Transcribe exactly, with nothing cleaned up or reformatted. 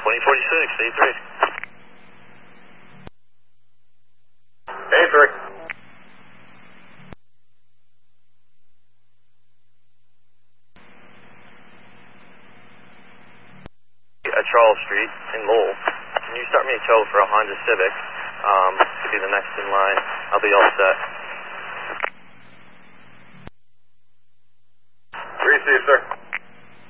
twenty forty-six, A three. A three. At Charles Street in Lowell. Can you start me a tow for a Honda Civic? Um, to be the next in line. I'll be all set. Received, sir.